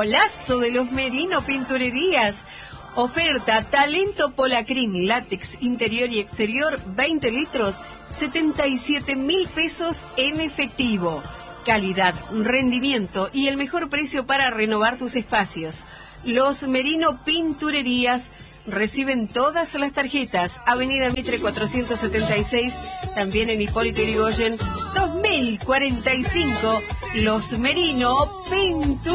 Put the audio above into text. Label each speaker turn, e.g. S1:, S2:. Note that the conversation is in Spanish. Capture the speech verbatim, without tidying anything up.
S1: golazo de los Merino Pinturerías. Oferta talento Polacrin, látex interior y exterior, veinte litros, setenta y siete mil pesos en efectivo. Calidad, rendimiento y el mejor precio para renovar tus espacios. Los Merino Pinturerías reciben todas las tarjetas. Avenida Mitre cuatrocientos setenta y seis, también en Hipólito Yrigoyen dos mil cuarenta y cinco. Los Merino Pinturerías.